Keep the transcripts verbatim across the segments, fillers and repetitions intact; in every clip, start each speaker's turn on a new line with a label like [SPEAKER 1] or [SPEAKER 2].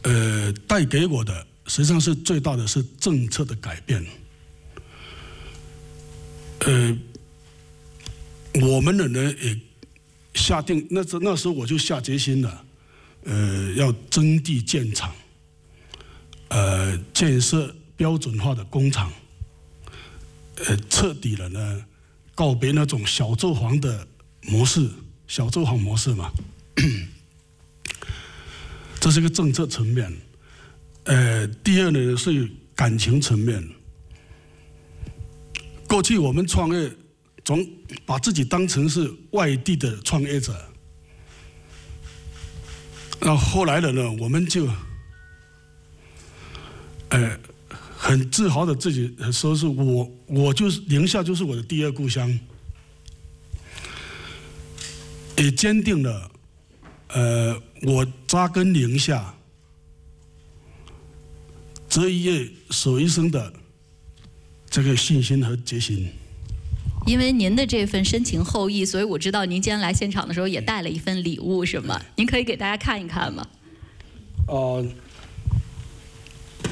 [SPEAKER 1] 呃，带给我的实际上是最大的是政策的改变。呃，我们的人也下定，那时那时候我就下决心了，呃，要征地建厂，呃，建设标准化的工厂，呃，彻底了呢，告别那种小作坊的模式，小作坊模式嘛。这是个政策层面。呃，第二呢是感情层面。过去我们创业总把自己当成是外地的创业者，那后来了呢，我们就呃很自豪的自己说是我我就是宁夏就是我的第二故乡，也坚定了呃我扎根宁夏这一夜守一生的这个信心和决心。
[SPEAKER 2] 因为您的这份深情厚谊，所以我知道您今天来现场的时候也带了一份礼物，是吗？您可以给大家看一看吗？
[SPEAKER 1] 哦、呃，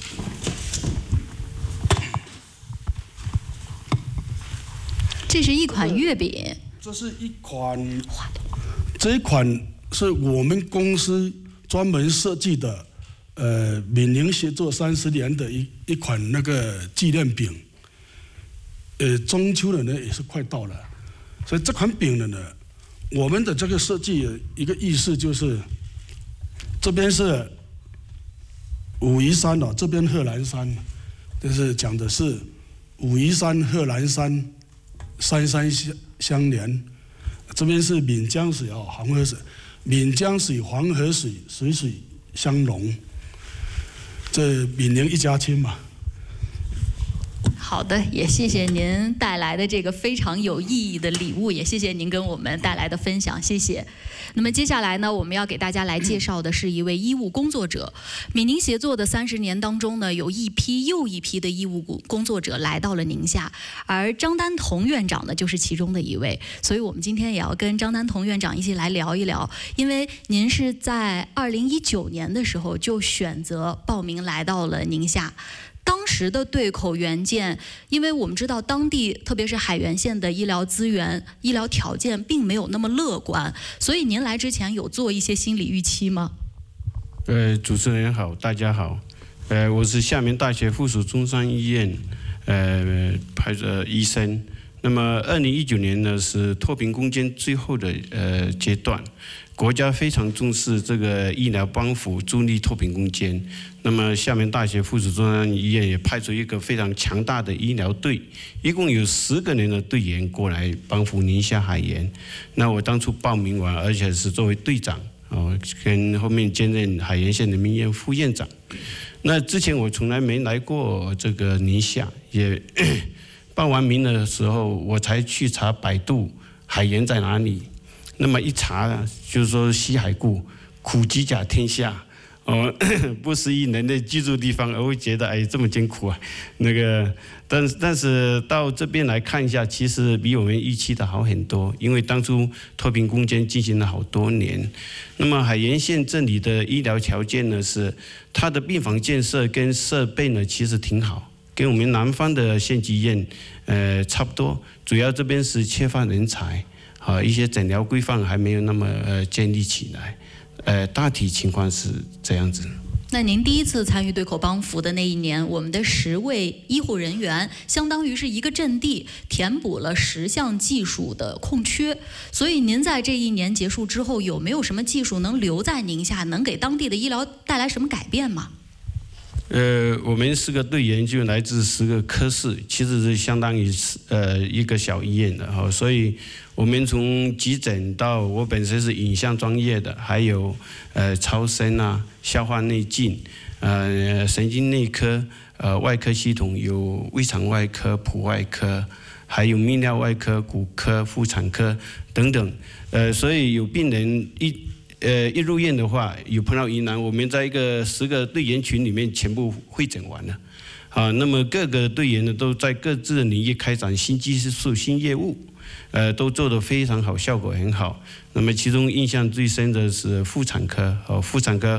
[SPEAKER 2] 这是一款月饼。
[SPEAKER 1] 这是一款，这一款是我们公司专门设计的。呃，闽宁协作三十年的一一款那个纪念饼，呃，中秋了呢也是快到了，所以这款饼的呢，我们的这个设计一个意思就是，这边是武夷山哦，这边贺兰山，就是讲的是武夷山、贺兰山，山山相相连，这边是闽江水哦，黄河水，闽江水、黄河水水水相融。这闽宁一家亲嘛。
[SPEAKER 2] 好的，也谢谢您带来的这个非常有意义的礼物，也谢谢您跟我们带来的分享，谢谢。那么接下来呢，我们要给大家来介绍的是一位医务工作者。闽宁协作的三十年当中呢，有一批又一批的医务工作者来到了宁夏，而张丹同院长呢就是其中的一位。所以我们今天也要跟张丹同院长一起来聊一聊，因为您是在二零一九年的时候就选择报名来到了宁夏。当时的对口援建，因为我们知道当地特别是海原县的医疗资源、医疗条件并没有那么乐观，所以您来之前有做一些心理预期吗？
[SPEAKER 3] 呃，主持人好，大家好，呃，我是厦门大学附属中山医院呃派的医生。那么，二零一九年呢是脱贫攻坚最后的呃阶段，国家非常重视这个医疗帮扶，助力脱贫攻坚。那么，厦门大学附属中山医院也派出一个非常强大的医疗队，一共有十个人的队员过来帮扶宁夏海盐。那我当初报名完，而且是作为队长哦，跟后面兼任海盐县人民医院副院长。那之前我从来没来过这个宁夏，也报完名的时候，我才去查百度海盐在哪里。那么一查，就是说西海固，苦极甲天下。哦，不适宜人类居住地方，而会觉得哎这么艰苦啊，那个，但是但是到这边来看一下，其实比我们预期的好很多，因为当初脱贫攻坚进行了好多年，那么海盐县这里的医疗条件呢是，它的病房建设跟设备呢其实挺好，跟我们南方的县级医院呃差不多，主要这边是缺乏人才，啊一些诊疗规范还没有那么呃建立起来。呃，大体情况是这样子。
[SPEAKER 2] 那您第一次参与对口帮扶的那一年，我们的十位医护人员相当于是一个阵地，填补了十项技术的空缺。所以您在这一年结束之后，有没有什么技术能留在宁夏，能给当地的医疗带来什么改变吗？
[SPEAKER 3] 呃，我们四个队员就来自十个科室，其实是相当于呃一个小医院的哈，所以我们从急诊到我本身是影像专业的，还有呃超声啊、消化内镜、呃神经内科、呃外科系统有胃肠外科、普外科，还有泌尿外科、骨科、妇产科等等，呃，所以有病人一。呃，一入院的话，有碰到疑难，我们在一个十个队员群里面全部会诊完了，啊，那么各个队员呢都在各自的领域开展新技术、新业务，呃，都做得非常好，效果很好。那么其中印象最深的是妇产科，哦，妇产科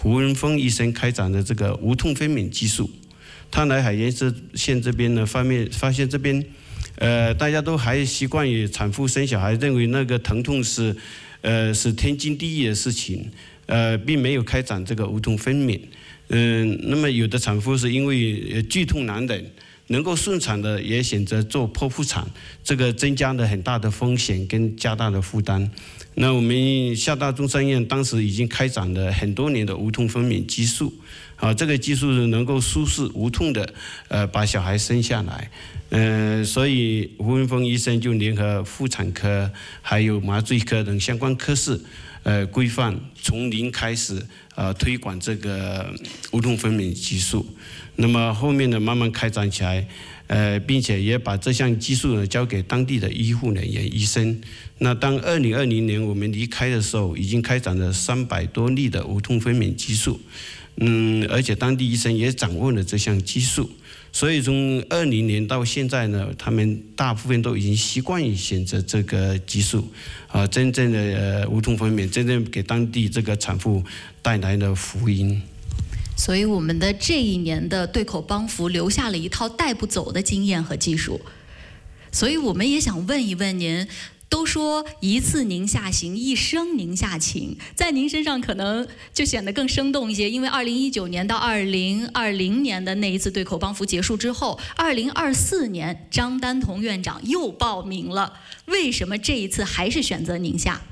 [SPEAKER 3] 胡文峰医生开展的这个无痛分娩技术。他来海盐县这边呢，发现发现这边，呃，大家都还习惯于产妇生小孩，认为那个疼痛是，呃，是天经地义的事情，呃，并没有开展这个无痛分娩。嗯、呃，那么有的产妇是因为剧痛难忍，能够顺产的也选择做剖腹产，这个增加了很大的风险跟加大的负担。那我们厦大中山医院当时已经开展了很多年的无痛分娩技术，啊，这个技术能够舒适无痛的呃把小孩生下来，呃，所以胡文峰医生就联合妇产科还有麻醉科等相关科室，呃规范从零开始呃推广这个无痛分娩技术，那么后面呢慢慢开展起来。呃，并且也把这项技术呢交给当地的医护人员、医生。那当二零二零年我们离开的时候，已经开展了三百多例的无痛分娩技术，嗯，而且当地医生也掌握了这项技术。所以从二零年到现在呢，他们大部分都已经习惯于选择这个技术，啊，真正的呃无痛分娩，真正给当地这个产妇带来了福音。
[SPEAKER 2] 所以我们的这一年的对口帮扶留下了一套带不走的经验和技术，所以我们也想问一问您，都说一次宁夏行，一生宁夏情，在您身上可能就显得更生动一些，因为二零一九年到二零二零年的那一次对口帮扶结束之后，二零二四年张丹同院长又报名了，为什么这一次还是选择宁夏？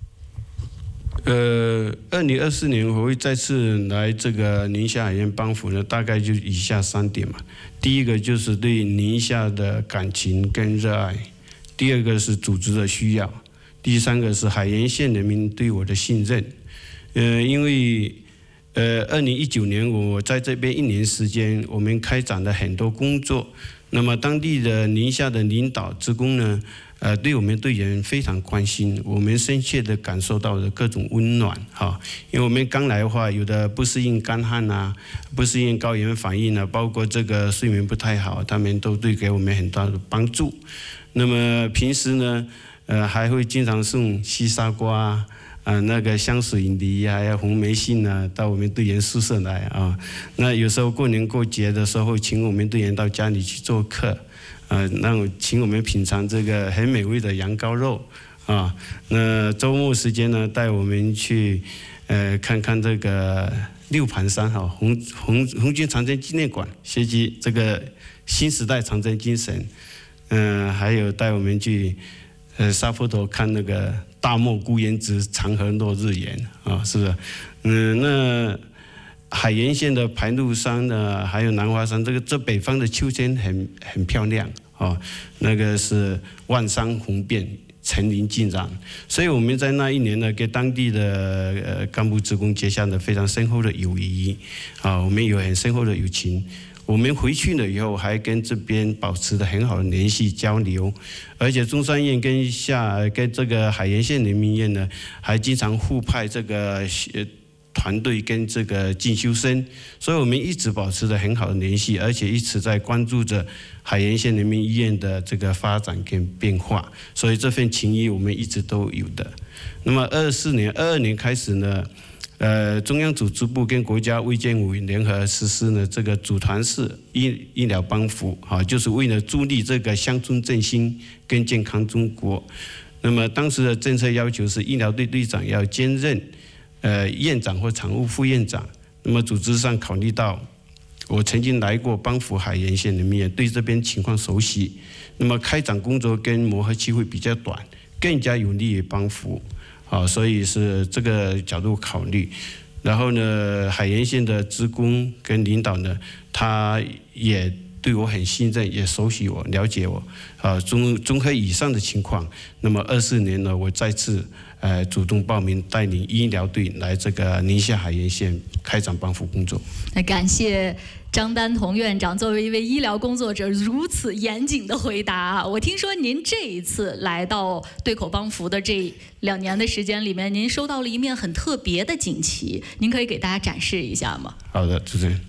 [SPEAKER 3] 呃，二零二四年我会再次来这个宁夏海盐帮扶呢，大概就以下三点嘛。第一个就是对宁夏的感情跟热爱，第二个是组织的需要，第三个是海盐县人民对我的信任。呃，因为呃，二零一九年我在这边一年时间，我们开展了很多工作，那么当地的宁夏的领导职工呢。呃，对我们队员非常关心，我们深切地感受到了各种温暖哈。因为我们刚来的话，有的不适应干旱啊，不适应高原反应啊，包括这个睡眠不太好，他们都对给我们很大的帮助。那么平时呢，呃，还会经常送西沙瓜啊、呃，那个香水梨还有红梅杏啊，到我们队员宿舍来啊。那有时候过年过节的时候，请我们队员到家里去做客。呃，让请我们品尝这个很美味的羊羔肉啊。那周末时间呢，带我们去呃看看这个六盘山哈，红红红军长征纪念馆，学习这个新时代长征精神。嗯、呃，还有带我们去呃沙坡头看那个大漠孤烟直，长河落日圆啊，是不是？嗯，那。海盐县的排路山呢，还有南华山，这个这北方的秋天很很漂亮哦，那个是万山红遍，层林尽染，所以我们在那一年呢，跟当地的呃干部职工结下了非常深厚的友谊啊，我们有很深厚的友情。我们回去了以后，还跟这边保持了很好的联系交流，而且中山院跟下跟这个海盐县人民医院呢，还经常互派这个呃。团队跟这个进修生，所以我们一直保持着很好的联系，而且一直在关注着海盐县人民医院的这个发展跟变化，所以这份情谊我们一直都有的。那么二四年、二二年开始呢，呃，中央组织部跟国家卫健委联合实施呢这个组团式医医疗帮扶，啊，就是为了助力这个乡村振兴跟健康中国。那么当时的政策要求是，医疗队队长要兼任。呃，院长或常务副院长，那么组织上考虑到，我曾经来过帮扶海盐县人民医院，对这边情况熟悉，那么开展工作跟磨合期会比较短，更加有利于帮扶，啊，所以是这个角度考虑。然后呢，海盐县的职工跟领导呢，他也对我很信任，也熟悉我，了解我，啊，综综合以上的情况，那么二四年呢，我再次。呃，主动报名带领医疗队来这个宁夏海盐县开展帮扶工作。
[SPEAKER 2] 那感谢张丹同院长作为一位医疗工作者如此严谨的回答。我听说您这一次来到对口帮扶的这两年的时间里面，您收到了一面很特别的锦旗，您可以给大家展示一下吗？
[SPEAKER 3] 好的，主持人。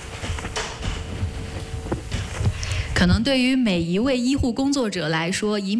[SPEAKER 2] 可能对于每一位医护工作者来说，一